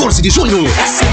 14 de junho.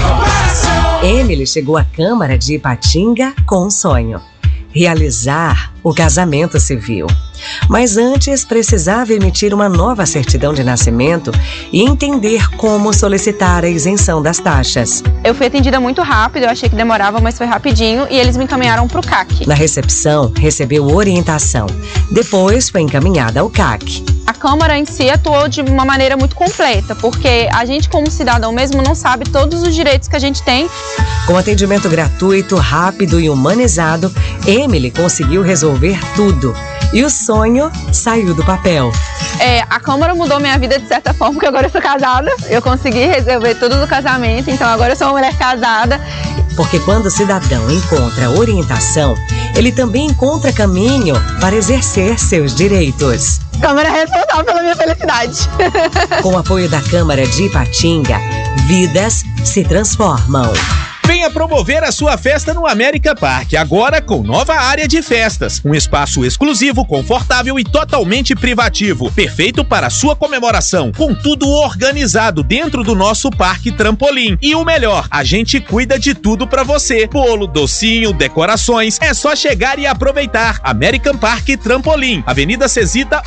Emily chegou à Câmara de Ipatinga com um sonho: realizar o casamento civil. Mas antes precisava emitir uma nova certidão de nascimento e entender como solicitar a isenção das taxas. Eu fui atendida muito rápido, eu achei que demorava, mas foi rapidinho e eles me encaminharam para o CAC. Na recepção, recebeu orientação. Depois foi encaminhada ao CAC. A Câmara em si atuou de uma maneira muito completa, porque a gente como cidadão mesmo não sabe todos os direitos que a gente tem. Com atendimento gratuito, rápido e humanizado, Emily conseguiu resolver tudo. E o sonho saiu do papel. A Câmara mudou minha vida de certa forma, porque agora eu sou casada. Eu consegui resolver tudo do casamento, então agora eu sou uma mulher casada. Porque quando o cidadão encontra orientação, ele também encontra caminho para exercer seus direitos. A Câmara é responsável pela minha felicidade. Com o apoio da Câmara de Ipatinga, vidas se transformam. Venha promover a sua festa no América Park, agora com nova área de festas. Um espaço exclusivo, confortável e totalmente privativo. Perfeito para a sua comemoração, com tudo organizado dentro do nosso Parque Trampolim. E o melhor, a gente cuida de tudo para você. Bolo, docinho, decorações, é só chegar e aproveitar. American Park Trampolim, Avenida Cesita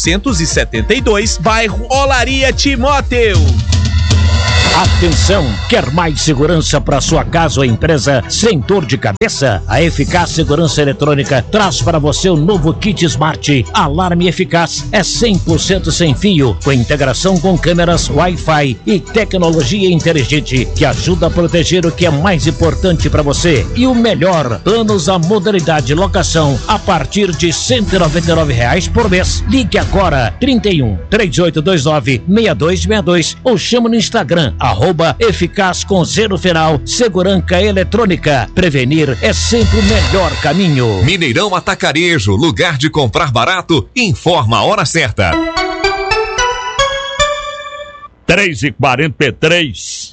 872, bairro Olaria Timóteo. Atenção, quer mais segurança para sua casa ou empresa sem dor de cabeça? A Eficaz Segurança Eletrônica traz para você o novo kit Smart. Alarme Eficaz é 100% sem fio, com integração com câmeras Wi-Fi e tecnologia inteligente que ajuda a proteger o que é mais importante para você. E o melhor, planos à modalidade locação a partir de R$ 199 por mês. Ligue agora 31 3829 6262 ou chama no Instagram @eficaz com 0 final, Segurança Eletrônica. Prevenir é sempre o melhor caminho. Mineirão Atacarejo, lugar de comprar barato, informa a hora certa. 3h43.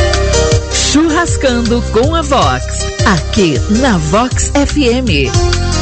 Churrascando com a Vox, aqui na Vox FM.